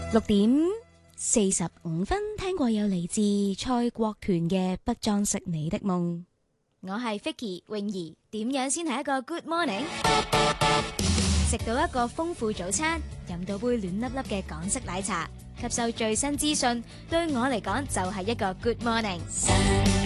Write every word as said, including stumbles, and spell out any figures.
六點四十五分，聽過有嚟自蔡國權嘅《不裝飾你的夢》。我係 Vicky 泳兒，點樣先係一個 Good Morning？ 食到一個豐富早餐，飲到杯暖粒粒嘅港式奶茶，吸收最新資訊，對我嚟講就係一個 Good Morning。